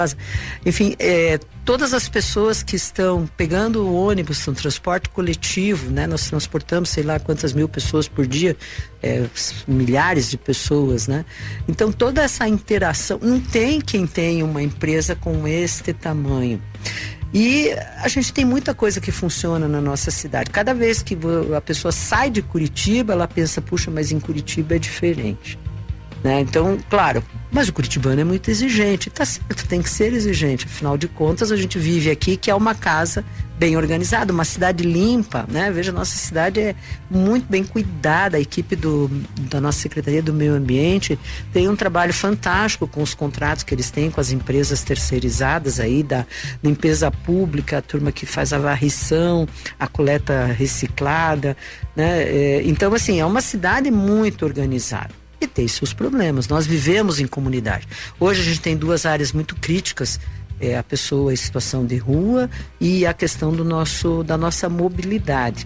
Enfim, todas as pessoas que estão pegando o ônibus no transporte coletivo, né? Nós transportamos sei lá quantas mil pessoas por dia, milhares de pessoas, né? Então toda essa interação, não tem quem tenha uma empresa com este tamanho. E a gente tem muita coisa que funciona na nossa cidade. Cada vez que a pessoa sai de Curitiba, ela pensa, puxa, mas em Curitiba é diferente. Né? Então, claro, mas o curitibano é muito exigente, tá certo, tem que ser exigente, afinal de contas a gente vive aqui que é uma casa bem organizada, uma cidade limpa, né? Veja, nossa cidade é muito bem cuidada, a equipe da nossa Secretaria do Meio Ambiente tem um trabalho fantástico com os contratos que eles têm com as empresas terceirizadas aí, da limpeza pública, a turma que faz a varrição, a coleta reciclada, né? Então, assim, é uma cidade muito organizada. E tem seus problemas. Nós vivemos em comunidade. Hoje a gente tem duas áreas muito críticas, a pessoa em situação de rua e a questão da nossa mobilidade.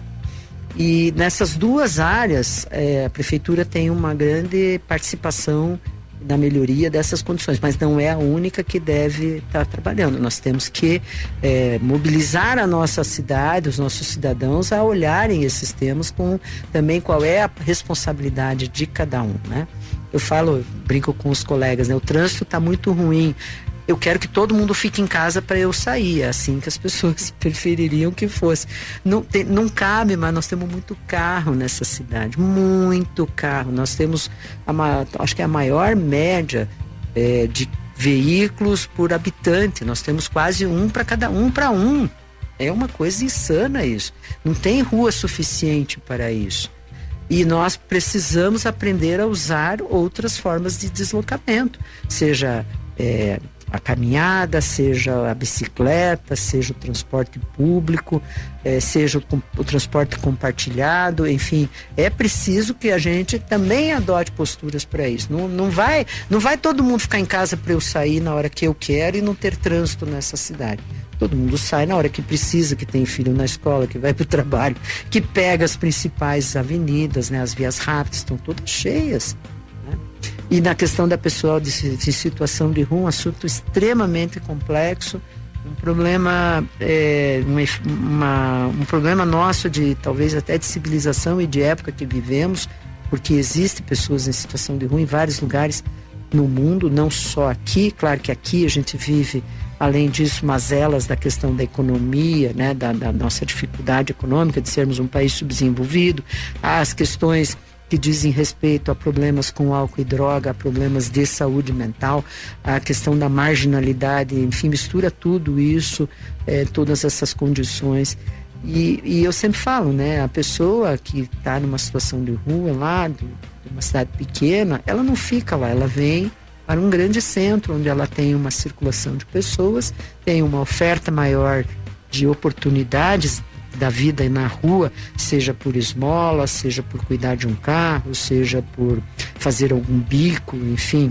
E nessas duas áreas, a prefeitura tem uma grande participação na melhoria dessas condições, mas não é a única que deve estar trabalhando. Nós temos que mobilizar a nossa cidade, os nossos cidadãos a olharem esses temas com também qual é a responsabilidade de cada um, né? Eu brinco com os colegas, né? O trânsito está muito ruim. Eu quero que todo mundo fique em casa para eu sair. É assim que as pessoas prefeririam que fosse. Não cabe, mas nós temos muito carro nessa cidade. Muito carro. Nós temos, acho que é a maior média de veículos por habitante. Nós temos quase um para um. É uma coisa insana isso. Não tem rua suficiente para isso. E nós precisamos aprender a usar outras formas de deslocamento. Seja a caminhada, seja a bicicleta, seja o transporte público, seja o transporte compartilhado, enfim, é preciso que a gente também adote posturas para isso. Não vai todo mundo ficar em casa para eu sair na hora que eu quero e não ter trânsito nessa cidade. Todo mundo sai na hora que precisa, que tem filho na escola, que vai para o trabalho, que pega as principais avenidas, né? As vias rápidas estão todas cheias. E na questão da pessoa de situação de rua, um assunto extremamente complexo, um problema um problema nosso de talvez até de civilização e de época que vivemos, porque existem pessoas em situação de rua em vários lugares no mundo, não só aqui. Claro que aqui a gente vive, além disso, mazelas da questão da economia, né, da nossa dificuldade econômica de sermos um país subdesenvolvido, as questões que dizem respeito a problemas com álcool e droga, a problemas de saúde mental, a questão da marginalidade, enfim, mistura tudo isso, todas essas condições. E eu sempre falo, né, a pessoa que está numa situação de rua lá, de uma cidade pequena, ela não fica lá, ela vem para um grande centro, onde ela tem uma circulação de pessoas, tem uma oferta maior de oportunidades da vida na rua, seja por esmola, seja por cuidar de um carro, seja por fazer algum bico, enfim.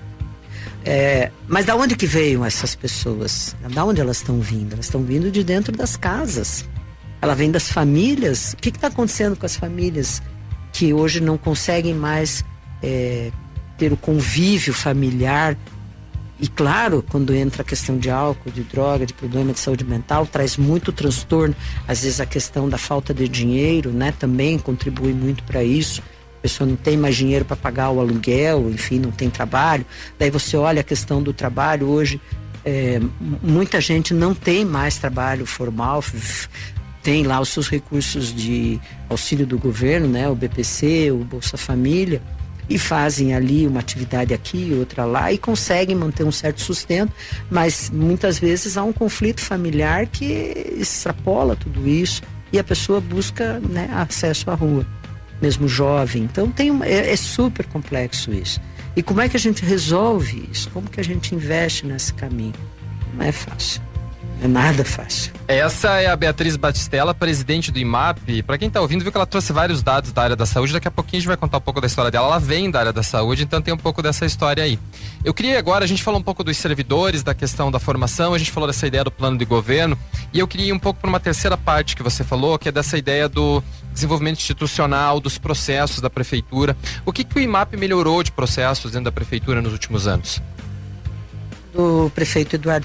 Mas da onde que veio essas pessoas? Da onde elas estão vindo? Elas estão vindo de dentro das casas. Ela vem das famílias. O que está acontecendo com as famílias que hoje não conseguem mais ter o convívio familiar? E claro, quando entra a questão de álcool, de droga, de problema de saúde mental, traz muito transtorno. Às vezes a questão da falta de dinheiro, né, também contribui muito para isso. A pessoa não tem mais dinheiro para pagar o aluguel, enfim, não tem trabalho. Daí você olha a questão do trabalho hoje, muita gente não tem mais trabalho formal, tem lá os seus recursos de auxílio do governo, né, o BPC, o Bolsa Família, e fazem ali uma atividade aqui, outra lá, e conseguem manter um certo sustento, mas muitas vezes há um conflito familiar que extrapola tudo isso e a pessoa busca, né, acesso à rua, mesmo jovem. Então é super complexo isso. E como é que a gente resolve isso? Como que a gente investe nesse caminho? Não é fácil. É nada fácil. Essa é a Beatriz Batistella, presidente do IMAP. Para quem está ouvindo, viu que ela trouxe vários dados da área da saúde. Daqui a pouquinho a gente vai contar um pouco da história dela. Ela vem da área da saúde, então tem um pouco dessa história aí. Eu queria agora, a gente falou um pouco dos servidores, da questão da formação, a gente falou dessa ideia do plano de governo, e eu queria ir um pouco para uma terceira parte que você falou, que é dessa ideia do desenvolvimento institucional, dos processos da prefeitura. O que o IMAP melhorou de processos dentro da prefeitura nos últimos anos? do prefeito Eduardo